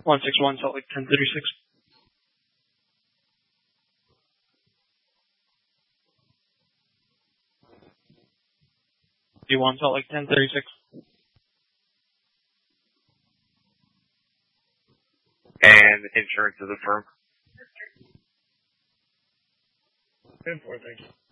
161 Salt Lake 1036. D1 Salt Lake 1036. And insurance of the firm. 10-4, thank you.